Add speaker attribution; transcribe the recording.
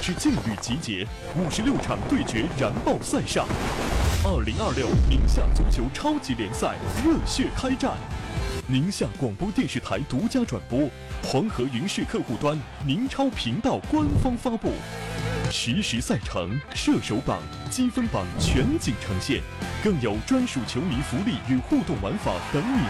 Speaker 1: 之劲旅集结，56场对决燃爆赛上。2026宁夏足球超级联赛热血开战，宁夏广播电视台独家转播，黄河云视客户端、宁超频道官方发布，实时赛程、射手榜、积分榜全景呈现，更有专属球迷福利与互动玩法等你